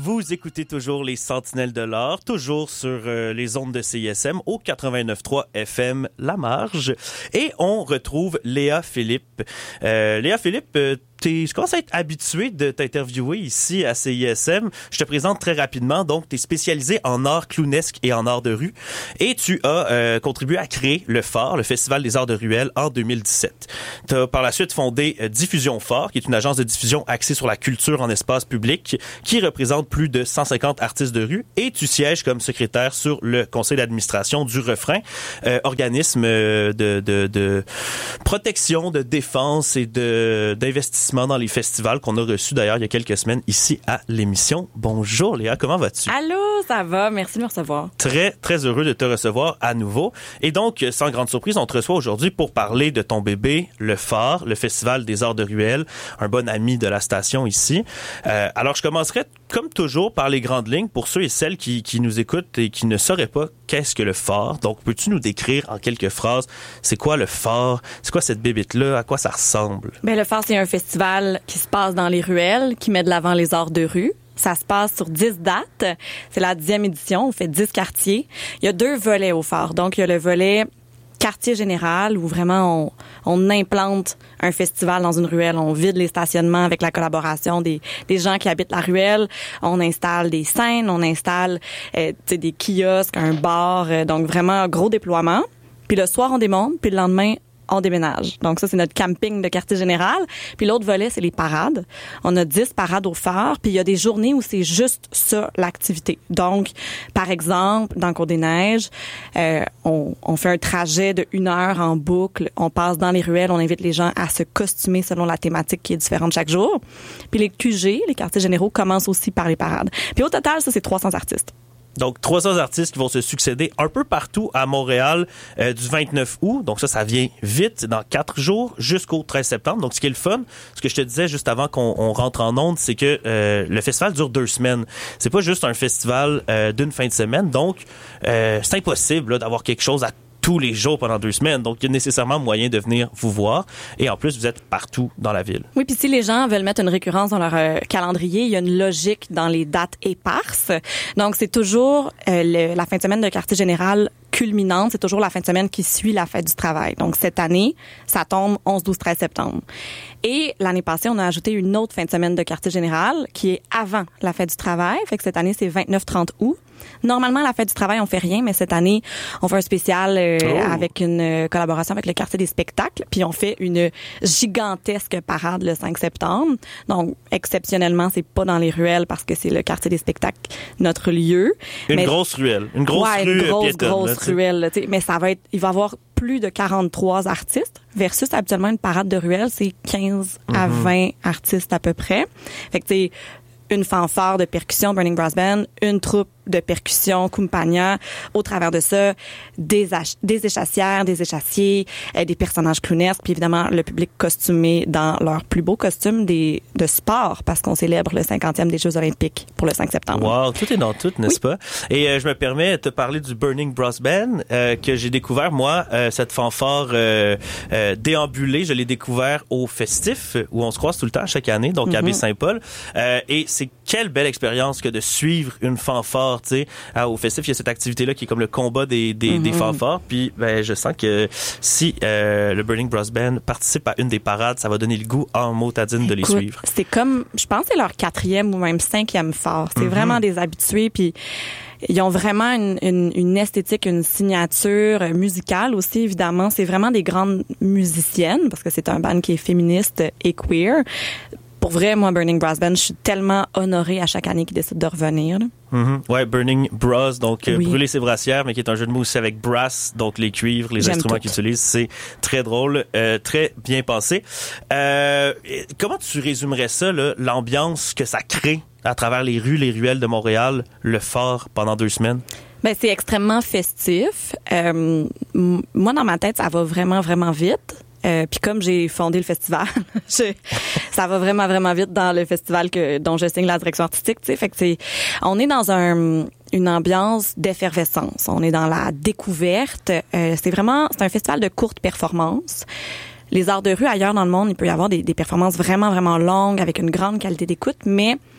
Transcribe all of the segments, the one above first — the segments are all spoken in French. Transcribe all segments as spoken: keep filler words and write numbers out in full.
Vous écoutez toujours les Sentinelles de l'Or, toujours sur euh, les ondes de C I S M au quatre-vingt-neuf point trois F M La Marge. Et on retrouve Léa Philippe. Euh, Léa Philippe, euh, T'es, je commence à être habitué de t'interviewer ici à C I S M. Je te présente très rapidement. Donc, tu es spécialisé en art clownesque et en art de rue. Et tu as euh, contribué à créer le Phare, le Festival des arts de ruelle, en deux mille dix-sept. Tu as par la suite fondé euh, Diffusion Phare, qui est une agence de diffusion axée sur la culture en espace public, qui représente plus de cent cinquante artistes de rue. Et tu sièges comme secrétaire sur le conseil d'administration du Refrain, euh, organisme de, de, de protection, de défense et de d'investissement dans les festivals qu'on a reçus d'ailleurs il y a quelques semaines ici à l'émission. Bonjour Léa, comment vas-tu? Allô, ça va? Merci de me recevoir. Très, très heureux de te recevoir à nouveau. Et donc, sans grande surprise, on te reçoit aujourd'hui pour parler de ton bébé, le Phare, le Festival des arts de ruelle, un bon ami de la station ici. Euh, alors, je commencerai comme toujours par les grandes lignes pour ceux et celles qui, qui nous écoutent et qui ne sauraient pas qu'est-ce que le Phare. Donc, peux-tu nous décrire en quelques phrases, c'est quoi le Phare? C'est quoi cette bébête-là? À quoi ça ressemble? Ben, le Phare, c'est un festival qui se passe dans les ruelles, qui met de l'avant les arts de rue. Ça se passe sur dix dates. C'est la dixième édition. On fait dix quartiers. Il y a deux volets au Phare. Donc, il y a le volet quartier général où vraiment on, on implante un festival dans une ruelle. On vide les stationnements avec la collaboration des, des gens qui habitent la ruelle. On installe des scènes, on installe euh, des kiosques, un bar. Euh, donc, vraiment, un gros déploiement. Puis le soir, on démonte. Puis le lendemain, on déménage. Donc ça, c'est notre camping de quartier général. Puis l'autre volet, c'est les parades. On a dix parades au Phare. Puis il y a des journées où c'est juste ça, l'activité. Donc, par exemple, dans Côte-des-Neiges, euh, on, on fait un trajet de une heure en boucle. On passe dans les ruelles. On invite les gens à se costumer selon la thématique qui est différente chaque jour. Puis les Q G, les quartiers généraux, commencent aussi par les parades. Puis au total, ça, c'est trois cents artistes. Donc, trois cents artistes qui vont se succéder un peu partout à Montréal euh, du vingt-neuf août. Donc ça, ça vient vite, dans quatre jours, jusqu'au treize septembre. Donc, ce qui est le fun, ce que je te disais juste avant qu'on on rentre en onde, c'est que euh, le festival dure deux semaines. C'est pas juste un festival euh, d'une fin de semaine. Donc, euh, c'est impossible là, d'avoir quelque chose à tous les jours pendant deux semaines. Donc, il y a nécessairement moyen de venir vous voir. Et en plus, vous êtes partout dans la ville. Oui, puis si les gens veulent mettre une récurrence dans leur euh, calendrier, il y a une logique dans les dates éparses. Donc, c'est toujours euh, le, la fin de semaine de quartier général culminante. C'est toujours la fin de semaine qui suit la fête du travail. Donc, cette année, ça tombe onze, douze, treize septembre. Et l'année passée, on a ajouté une autre fin de semaine de quartier général qui est avant la fête du travail. Fait que cette année, c'est vingt-neuf trente août. Normalement, à la fête du travail, on fait rien, mais cette année, on fait un spécial euh, oh. avec une euh, collaboration avec le quartier des spectacles, puis on fait une gigantesque parade le cinq septembre. Donc, exceptionnellement, c'est pas dans les ruelles parce que c'est le quartier des spectacles, notre lieu. Une mais, grosse ruelle, une grosse ouais, rue une grosse, piétonne, grosse là, ruelle. Là, mais ça va être, il va y avoir plus de quarante-trois artistes versus habituellement une parade de ruelle, c'est quinze mm-hmm. à vingt artistes à peu près. Fait que tu sais, une fanfare de percussion, Burning Brass Band, une troupe de percussion, Kumpania, au travers de ça, des, ach- des échassières, des échassiers, euh, des personnages clownesques, puis évidemment le public costumé dans leurs plus beaux costumes des, de sport, parce qu'on célèbre le cinquantième des Jeux olympiques pour le cinq septembre. Wow, tout est dans tout, n'est-ce oui. pas? Et euh, je me permets de te parler du Burning Brass Band, euh, que j'ai découvert, moi, euh, cette fanfare euh, euh, déambulée, je l'ai découvert au Festif, où on se croise tout le temps chaque année, donc mm-hmm. à Baie-Saint-Paul, euh, et c'est quelle belle expérience que de suivre une fanfare. Tu sais, au Festif, il y a cette activité-là qui est comme le combat des, des, mm-hmm. des fanfares. Puis, ben, je sens que si euh, le Burning Brass Band participe à une des parades, ça va donner le goût en motadine de les Écoute, suivre. C'est comme, je pense que c'est leur quatrième ou même cinquième phare. C'est mm-hmm. vraiment des habitués. Puis, ils ont vraiment une, une, une esthétique, une signature musicale aussi, évidemment. C'est vraiment des grandes musiciennes parce que c'est un band qui est féministe et queer. Pour vrai, moi, Burning Brass Band, je suis tellement honorée à chaque année qu'ils décident de revenir. Mm-hmm. Ouais, Burning Brass, donc oui. euh, brûler ses brassières, mais qui est un jeu de mots aussi avec brass, donc les cuivres, les J'aime instruments tout. qu'ils utilisent. C'est très drôle, euh, très bien pensé. Euh, comment tu résumerais ça, là, l'ambiance que ça crée à travers les rues, les ruelles de Montréal, le Phare, pendant deux semaines? Ben, c'est extrêmement festif. Euh, m- moi, dans ma tête, ça va vraiment, vraiment vite. Euh, puis comme j'ai fondé le festival, je, ça va vraiment vraiment vite dans le festival que dont je signe la direction artistique, tu sais, fait que c'est on est dans un une ambiance d'effervescence, on est dans la découverte, euh, c'est vraiment c'est un festival de courte performance. Les arts de rue ailleurs dans le monde, il peut y avoir des, des performances vraiment vraiment longues avec une grande qualité d'écoute, mais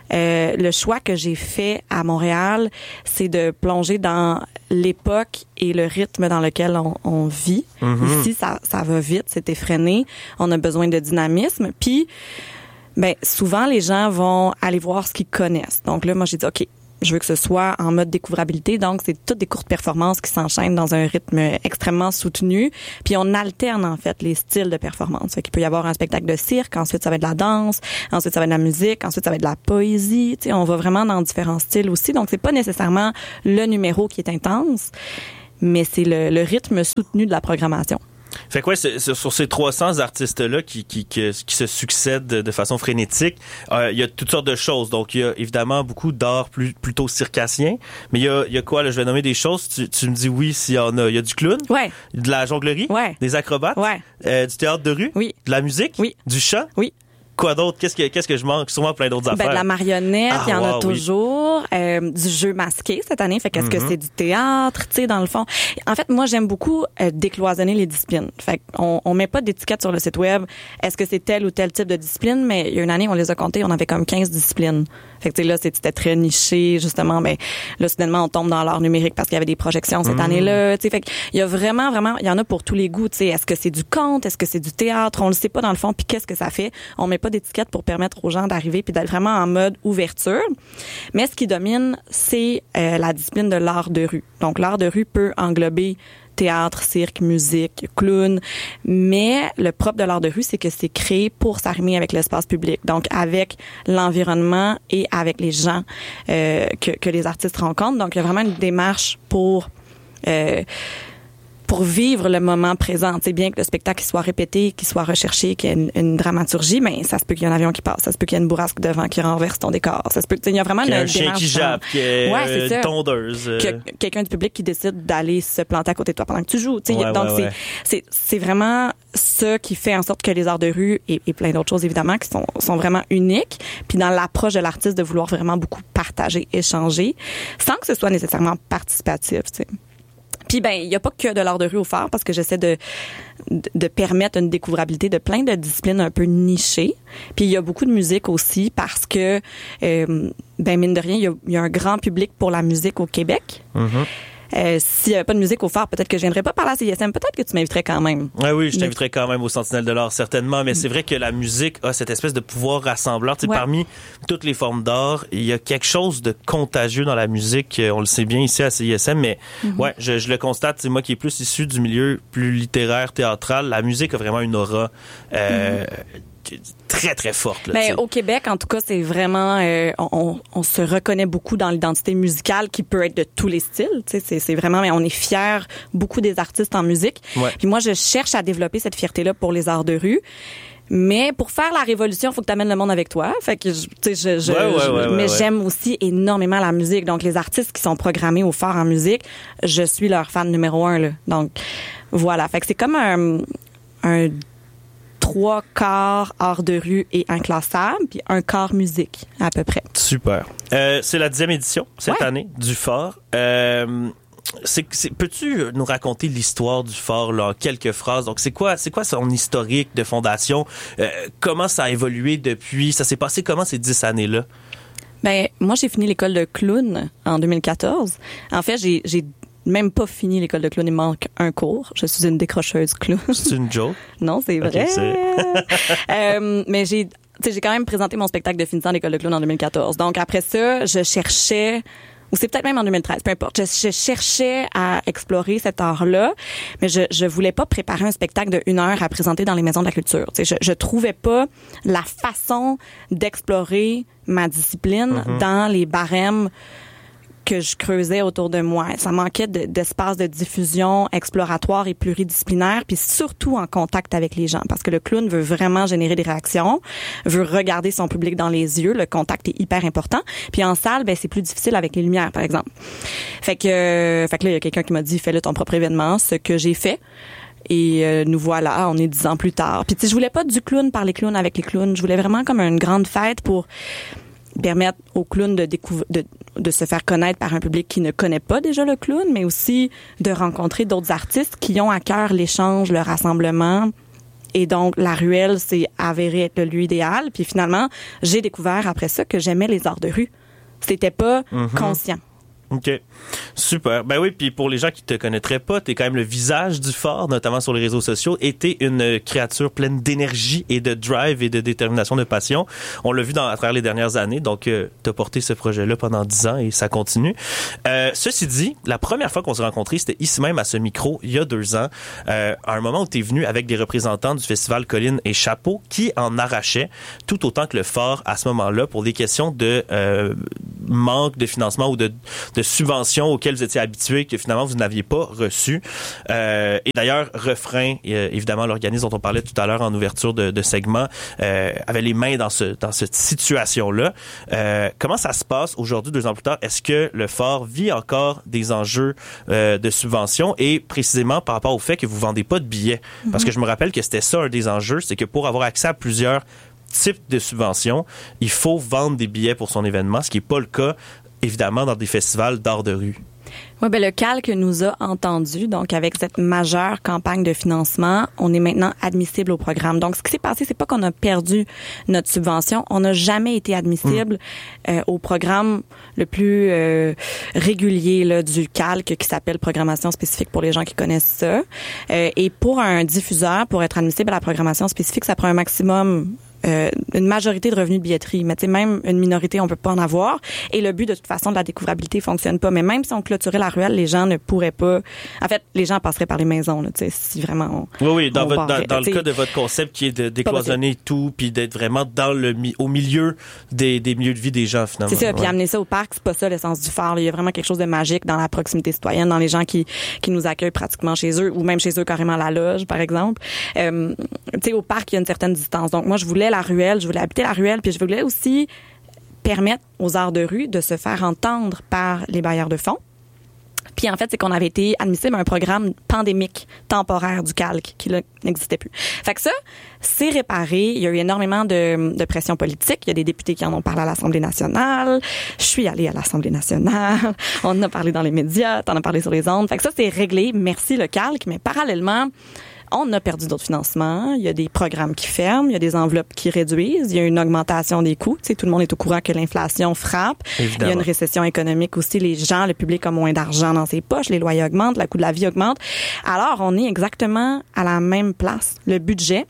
euh, le choix que j'ai fait à Montréal, c'est de plonger dans l'époque et le rythme dans lequel on, on vit. Mm-hmm. Ici, ça, ça va vite, c'est effréné. On a besoin de dynamisme. Puis, ben, souvent, les gens vont aller voir ce qu'ils connaissent. Donc là, moi, j'ai dit, OK, je veux que ce soit en mode découvrabilité. Donc, c'est toutes des courtes performances qui s'enchaînent dans un rythme extrêmement soutenu. Puis, on alterne, en fait, les styles de performance. Fait qu'il peut y avoir un spectacle de cirque. Ensuite, ça va être de la danse. Ensuite, ça va être de la musique. Ensuite, ça va être de la poésie. Tu sais, on va vraiment dans différents styles aussi. Donc, c'est pas nécessairement le numéro qui est intense, mais c'est le, le rythme soutenu de la programmation. Fait que ouais, c'est, c'est, sur ces trois cents artistes-là qui, qui, qui, qui se succèdent de, de façon frénétique, euh, il y a toutes sortes de choses. Donc, il y a évidemment beaucoup d'art plus, plutôt circassien. Mais il y a, il y a quoi, là? Je vais nommer des choses. Tu, tu me dis oui s'il y en a. Il y a du clown. Ouais. De la jonglerie. Ouais. Des acrobates. Ouais. Euh, du théâtre de rue. Oui. De la musique. Oui. Du chant. Oui. Quoi d'autre? Qu'est-ce que, qu'est-ce que je manque? Sûrement plein d'autres ben, affaires. De la marionnette, il ah, y en wow, a toujours. Oui. Euh, du jeu masqué cette année. Fait qu'est-ce mm-hmm. que c'est du théâtre, tu sais, dans le fond? En fait, moi, j'aime beaucoup euh, décloisonner les disciplines. Fait qu'on on met pas d'étiquette sur le site web. Est-ce que c'est tel ou tel type de discipline? Mais il y a une année, on les a comptés, on avait comme quinze disciplines. Fait que, tu sais, là, c'était très niché, justement. Ben, là, soudainement, on tombe dans l'art numérique parce qu'il y avait des projections cette mm-hmm. année-là. Tu sais, fait qu'il y a vraiment, vraiment, il y en a pour tous les goûts. Tu sais, est-ce que c'est du conte? Est-ce que c'est du théâtre? On le sait pas dans le fond. Puis qu'est-ce que ça fait? On met pas d'étiquette pour permettre aux gens d'arriver puis d'être vraiment en mode ouverture. Mais ce qui domine, c'est euh, la discipline de l'art de rue. Donc, l'art de rue peut englober théâtre, cirque, musique, clown. Mais le propre de l'art de rue, c'est que c'est créé pour s'arrimer avec l'espace public. Donc, avec l'environnement et avec les gens euh, que, que les artistes rencontrent. Donc, il y a vraiment une démarche pour... Euh, pour vivre le moment présent. C'est bien que le spectacle soit répété, qu'il soit recherché, qu'il y ait une, une dramaturgie, mais ça se peut qu'il y ait un avion qui passe, ça se peut qu'il y ait une bourrasque devant qui renverse ton décor. Ça se peut, il y a vraiment qu'il y a une un chien qui jappe, qu'il y a ouais, une tondeuse. Que quelqu'un du public qui décide d'aller se planter à côté de toi pendant que tu joues. Ouais, donc, ouais, c'est, ouais. c'est, c'est vraiment ça qui fait en sorte que les arts de rue et, et plein d'autres choses, évidemment, qui sont, sont vraiment uniques. Puis dans l'approche de l'artiste, de vouloir vraiment beaucoup partager, échanger, sans que ce soit nécessairement participatif, tu sais. Puis ben il y a pas que de l'art de rue au Phare parce que j'essaie de, de de permettre une découvrabilité de plein de disciplines un peu nichées. Puis il y a beaucoup de musique aussi parce que euh, ben mine de rien il y a, il y a un grand public pour la musique au Québec. Mm-hmm. Euh, s'il n'y avait pas de musique au Phare, peut-être que je viendrais pas par la C I S M. Peut-être que tu m'inviterais quand même. Ah oui, je t'inviterais quand même au Sentinelle de l'Art, certainement. Mais c'est vrai que la musique a cette espèce de pouvoir rassembleur. Tu sais, ouais. Parmi toutes les formes d'art, il y a quelque chose de contagieux dans la musique. On le sait bien ici à C I S M, mais mm-hmm. ouais, je, je le constate. C'est moi qui est plus issu du milieu plus littéraire, théâtral. La musique a vraiment une aura. Euh, mm-hmm. très très forte là, ben, au Québec en tout cas c'est vraiment euh, on, on se reconnaît beaucoup dans l'identité musicale qui peut être de tous les styles, tu sais, c'est, c'est vraiment mais on est fiers beaucoup des artistes en musique. Ouais. Puis moi je cherche à développer cette fierté là pour les arts de rue. Mais pour faire la révolution, il faut que tu amènes le monde avec toi. Fait que, tu sais, je, je, ouais, ouais, je ouais, mais ouais, j'aime aussi énormément la musique. Donc, les artistes qui sont programmés au Phare en musique, je suis leur fan numéro un, là. Donc, voilà. Fait que c'est comme un, un trois quarts art de rue et inclassable, puis un quart musique, à peu près. Super. Euh, c'est la dixième édition, cette ouais. année, du Phare. Euh, c'est, c'est, peux-tu nous raconter l'histoire du Phare, là, en quelques phrases? Donc, c'est quoi, c'est quoi son historique de fondation? Euh, comment ça a évolué depuis? Ça s'est passé comment ces dix années-là? Ben, moi, j'ai fini l'école de clown en deux mille quatorze. En fait, j'ai, j'ai même pas fini l'école de clown, il manque un cours. Je suis une décrocheuse clown. C'est une joke? Non, c'est vrai. Okay, c'est... euh, mais j'ai, tu sais, j'ai quand même présenté mon spectacle de finissant d'école de clown en deux mille quatorze. Donc après ça, je cherchais, ou c'est peut-être même en deux mille treize, peu importe. Je, je cherchais à explorer cet art-là, mais je, je voulais pas préparer un spectacle de une heure à présenter dans les maisons de la culture. Tu sais, je, je trouvais pas la façon d'explorer ma discipline mm-hmm. dans les barèmes que je creusais autour de moi. Ça manquait de, d'espace de diffusion exploratoire et pluridisciplinaire, puis surtout en contact avec les gens, parce que le clown veut vraiment générer des réactions, veut regarder son public dans les yeux, le contact est hyper important. Puis en salle, ben c'est plus difficile avec les lumières, par exemple. Fait que, euh, fait que là, il y a quelqu'un qui m'a dit, fais-le ton propre événement, ce que j'ai fait. Et euh, nous voilà, on est dix ans plus tard. Puis tu sais, je voulais pas du clown par les clowns avec les clowns, je voulais vraiment comme une grande fête pour permettre aux clowns de découvrir, de, de se faire connaître par un public qui ne connaît pas déjà le clown, mais aussi de rencontrer d'autres artistes qui ont à cœur l'échange, le rassemblement et donc, la ruelle s'est avérée être le lieu idéal. Puis finalement, j'ai découvert après ça que j'aimais les arts de rue. C'était pas mm-hmm. conscient. OK. Super. Ben oui, puis pour les gens qui te connaîtraient pas, t'es quand même le visage du Phare, notamment sur les réseaux sociaux, et t'es une créature pleine d'énergie et de drive et de détermination, de passion. On l'a vu dans, à travers les dernières années, donc euh, t'as porté ce projet-là pendant dix ans et ça continue. Euh, ceci dit, la première fois qu'on s'est rencontrés, c'était ici même à ce micro, il y a deux ans, euh, à un moment où t'es venu avec des représentants du festival Colline et Chapeau qui en arrachaient tout autant que le Phare à ce moment-là pour des questions de euh, manque de financement ou de, de subventions auxquelles vous étiez habitués que finalement vous n'aviez pas reçues. Euh, et d'ailleurs, Refrain, euh, évidemment l'organisme dont on parlait tout à l'heure en ouverture de, de segment, euh, avait les mains dans ce dans cette situation-là. Euh, comment ça se passe aujourd'hui, deux ans plus tard? Est-ce que le Phare vit encore des enjeux euh, de subventions et précisément par rapport au fait que vous vendez pas de billets? Mm-hmm. Parce que je me rappelle que c'était ça un des enjeux, c'est que pour avoir accès à plusieurs types de subventions, il faut vendre des billets pour son événement, ce qui n'est pas le cas évidemment dans des festivals d'art de rue. Oui, ben le calque nous a entendus. Donc, avec cette majeure campagne de financement, on est maintenant admissible au programme. Donc, ce qui s'est passé, c'est pas qu'on a perdu notre subvention. On n'a jamais été admissible mmh. euh, au programme le plus euh, régulier là, du calque qui s'appelle programmation spécifique pour les gens qui connaissent ça. Euh, et pour un diffuseur, pour être admissible à la programmation spécifique, ça prend un maximum Euh, une majorité de revenus de billetterie, mais tu sais, même une minorité, on peut pas en avoir. Et le but, de toute façon, de la découvrabilité fonctionne pas. Mais même si on clôturait la ruelle, les gens ne pourraient pas... En fait, les gens passeraient par les maisons, là, tu sais, si vraiment on... Oui, oui, dans, on votre, barrait, dans, dans le cas de votre concept qui est de décloisonner tout, puis d'être vraiment dans le au milieu des, des milieux de vie des gens, finalement. C'est ça, ouais. Puis amener ça au parc, c'est pas ça l'essence du Phare. Là. Il y a vraiment quelque chose de magique dans la proximité citoyenne, dans les gens qui, qui nous accueillent pratiquement chez eux, ou même chez eux carrément à la loge, par exemple. Euh, tu sais, au parc, il y a une certaine distance. Donc, moi, je voulais la ruelle, je voulais la ruelle, puis je voulais aussi permettre aux arts de rue de se faire entendre par les bailleurs de fonds. Puis en fait, c'est qu'on avait été admissible à un programme pandémique temporaire du calque qui là, n'existait plus. Fait que ça, c'est réparé. Il y a eu énormément de, de pression politique. Il y a des députés qui en ont parlé à l'Assemblée nationale. Je suis allée à l'Assemblée nationale. On en a parlé dans les médias. T'en as parlé sur les ondes. Fait que ça, c'est réglé. Merci le calque. Mais parallèlement, on a perdu d'autres financements. Il y a des programmes qui ferment. Il y a des enveloppes qui réduisent. Il y a une augmentation des coûts. Tu sais, tout le monde est au courant que l'inflation frappe. Évidemment. Il y a une récession économique aussi. Les gens, le public a moins d'argent dans ses poches. Les loyers augmentent. Le coût de la vie augmente. Alors, on est exactement à la même place. Le budget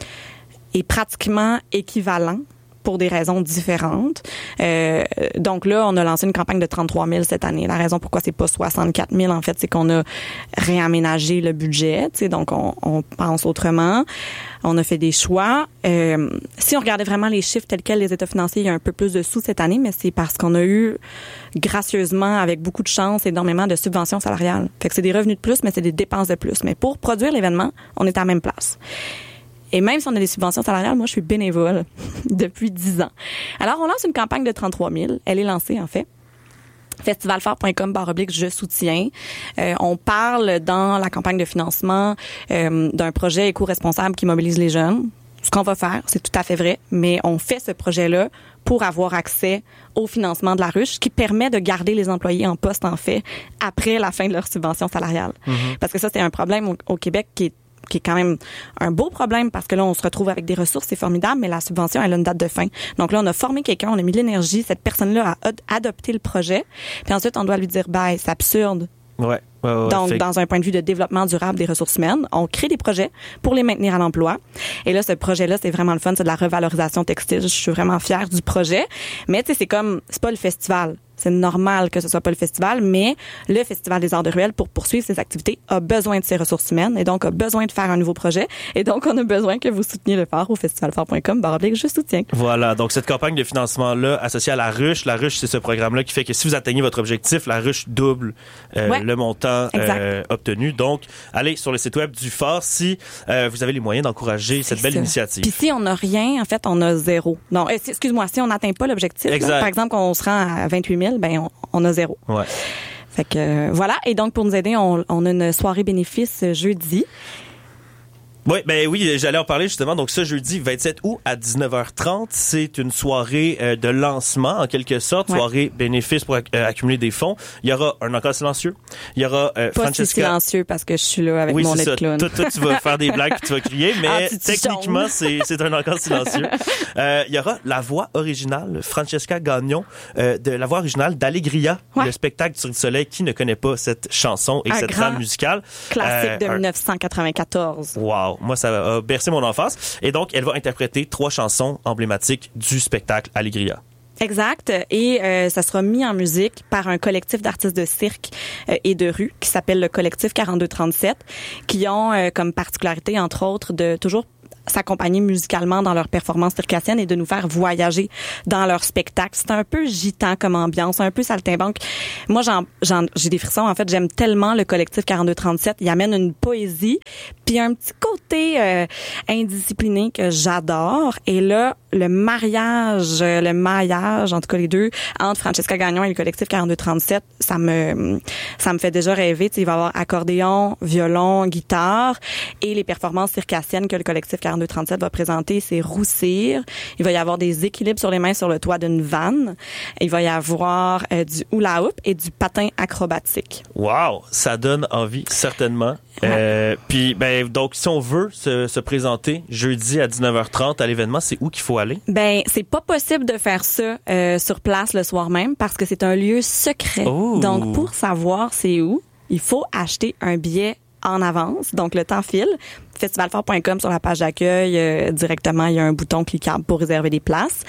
est pratiquement équivalent pour des raisons différentes. Euh, donc là, on a lancé une campagne de trente-trois mille cette année. La raison pourquoi c'est pas soixante-quatre mille, en fait, c'est qu'on a réaménagé le budget. Tu sais, donc, on, on pense autrement. On a fait des choix. Euh, si on regardait vraiment les chiffres tels quels, les états financiers, il y a un peu plus de sous cette année, mais c'est parce qu'on a eu, gracieusement, avec beaucoup de chance, énormément de subventions salariales. Fait que c'est des revenus de plus, mais c'est des dépenses de plus. Mais pour produire l'événement, on est à la même place. Et même si on a des subventions salariales, moi, je suis bénévole depuis dix ans. Alors, on lance une campagne de trente-trois mille. Elle est lancée, en fait. festivalphare point com barre oblique je soutiens. Euh, on parle dans la campagne de financement euh, d'un projet éco-responsable qui mobilise les jeunes. Ce qu'on va faire, c'est tout à fait vrai, mais on fait ce projet-là pour avoir accès au financement de la ruche, qui permet de garder les employés en poste, en fait, après la fin de leur subvention salariale. Mm-hmm. Parce que ça, c'est un problème au, au Québec qui est qui est quand même un beau problème parce que là, on se retrouve avec des ressources, c'est formidable, mais la subvention, elle a une date de fin. Donc là, on a formé quelqu'un, on a mis de l'énergie, cette personne-là a ad- adopté le projet, puis ensuite, on doit lui dire, ben, c'est absurde. Ouais. Ouais, ouais, Donc, fait... dans un point de vue de développement durable des ressources humaines, on crée des projets pour les maintenir à l'emploi. Et là, ce projet-là, c'est vraiment le fun, c'est de la revalorisation textile. Je suis vraiment fière du projet. Mais tu sais, c'est comme, c'est pas le festival. C'est normal que ce soit pas le festival, mais le Festival des Arts de Ruelle, pour poursuivre ses activités, a besoin de ses ressources humaines et donc a besoin de faire un nouveau projet. Et donc, on a besoin que vous souteniez le Phare au festivalphare point com barre oblique je soutiens. Voilà. Donc, cette campagne de financement-là associée à la ruche. La ruche, c'est ce programme-là qui fait que si vous atteignez votre objectif, la ruche double euh, ouais. le montant euh, obtenu. Donc, allez sur le site web du Phare si euh, vous avez les moyens d'encourager c'est cette belle ça. initiative. Puis si on n'a rien, en fait, on a zéro. Non, excuse-moi, si on n'atteint pas l'objectif, là, par exemple, qu'on se rend à vingt-huit mille, ben on, on a zéro. Ouais. Fait que euh, voilà. Et donc pour nous aider, on, on a une soirée bénéfice jeudi. Oui, ben oui, j'allais en parler justement. Donc, ce jeudi vingt-sept août à dix-neuf heures trente, c'est une soirée euh, de lancement, en quelque sorte, ouais. soirée bénéfice pour euh, accumuler des fonds. Il y aura un encore silencieux. Il y aura euh, Pas Francesca. Si silencieux parce que je suis là avec oui, mon nez de clown. Toi, toi, tu vas faire des blagues puis tu vas crier, mais ah, techniquement, c'est, c'est un encore silencieux. Euh, il y aura la voix originale, Francesca Gagnon, euh, de la voix originale d'Allegria, ouais. le spectacle du Cirque du Soleil. Qui ne connaît pas cette chanson et un cette trame musicale? Classique euh, de un... dix-neuf cent quatre-vingt-quatorze. Wow, moi ça a bercé mon enfance. Et donc, elle va interpréter trois chansons emblématiques du spectacle Allegria. Exact. Et euh, ça sera mis en musique par un collectif d'artistes de cirque euh, et de rue qui s'appelle le collectif quarante-deux trente-sept, qui ont euh, comme particularité, entre autres, de toujours s'accompagner musicalement dans leur performance circassienne et de nous faire voyager dans leur spectacle. C'est un peu gitan comme ambiance, un peu saltimbanque. Moi, j'en, j'en, j'ai des frissons. En fait, j'aime tellement le collectif quarante-deux trente-sept. Il amène une poésie, puis un petit côté euh, indiscipliné que j'adore. Et là, le mariage, le maillage, en tout cas les deux, entre Francesca Gagnon et le collectif quarante-deux trente-sept, ça me ça me fait déjà rêver. Tu sais, il va y avoir accordéon, violon, guitare et les performances circassiennes que le collectif quarante-deux trente-sept va présenter, c'est roussir. Il va y avoir des équilibres sur les mains sur le toit d'une vanne. Il va y avoir euh, du hula hoop et du patin acrobatique. Wow, ça donne envie certainement. Ouais. Euh, puis ben donc si on veut se, se présenter jeudi à dix-neuf heures trente à l'événement, c'est où qu'il faut aller? Ben c'est pas possible de faire ça euh, sur place le soir même parce que c'est un lieu secret. Oh. Donc pour savoir c'est où, il faut acheter un billet en avance, donc le temps file. festival fort point com sur la page d'accueil, euh, directement, il y a un bouton cliquable pour réserver des places.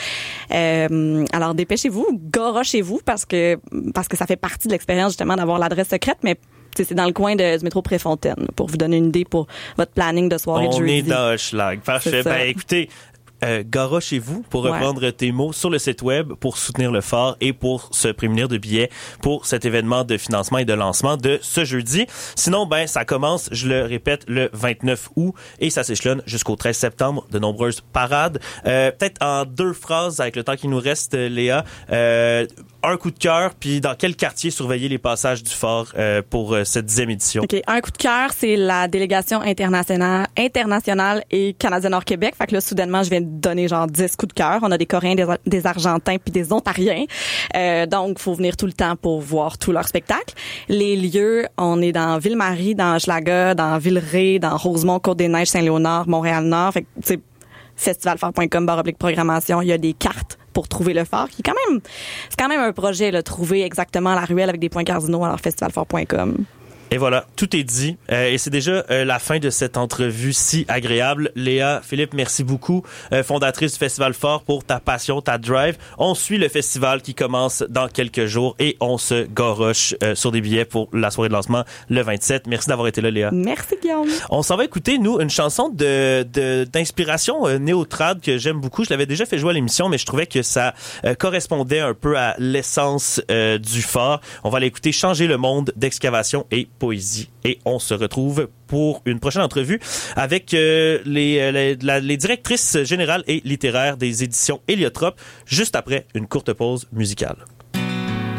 Euh, alors dépêchez-vous, garochez-vous parce que parce que ça fait partie de l'expérience justement d'avoir l'adresse secrète, mais c'est dans le coin de, du métro Préfontaine, pour vous donner une idée pour votre planning de soirée On de jeudi. On est dans Hochelag. Parfait. Ben écoutez, Euh, garochez-vous, pour reprendre ouais. tes mots, sur le site web pour soutenir le Phare et pour se prémunir de billets pour cet événement de financement et de lancement de ce jeudi. Sinon, ben ça commence, je le répète, le vingt-neuf août et ça s'échelonne jusqu'au treize septembre. De nombreuses parades. Euh, peut-être en deux phrases, avec le temps qui nous reste, Léa, euh, un coup de cœur, puis dans quel quartier surveiller les passages du Phare euh, pour euh, cette dixième édition? OK. Un coup de cœur, c'est la délégation internationale, internationale et Canadien-Nord-Québec. Fait que là, soudainement, je viens de donner genre dix coups de cœur. On a des Coréens, des, des Argentins puis des Ontariens. Euh, donc, faut venir tout le temps pour voir tout leur spectacle. Les lieux, on est dans Ville-Marie, dans Hochelaga, dans Villeray, dans Rosemont, Côte-des-Neiges, Saint-Léonard, Montréal-Nord. Fait que, tu sais, festival fort point com barre oblique programmation, il y a des cartes pour trouver le phare, qui est quand même, c'est quand même un projet, là, trouver exactement la ruelle avec des points cardinaux, alors festival fort point com. Et voilà, tout est dit. Euh, et c'est déjà euh, la fin de cette entrevue si agréable. Léa Philippe, merci beaucoup, euh, fondatrice du Festival Phare, pour ta passion, ta drive. On suit le festival qui commence dans quelques jours et on se goroche euh, sur des billets pour la soirée de lancement le vingt-sept. Merci d'avoir été là, Léa. Merci, Guillaume. On s'en va écouter, nous, une chanson de, de d'inspiration euh, néo-trad que j'aime beaucoup. Je l'avais déjà fait jouer à l'émission, mais je trouvais que ça euh, correspondait un peu à l'essence euh, du Phare. On va l'écouter, Changer le monde d'excavation et poésie. Et on se retrouve pour une prochaine entrevue avec euh, les, les, la, les directrices générales et littéraires des éditions Héliotrope, juste après une courte pause musicale.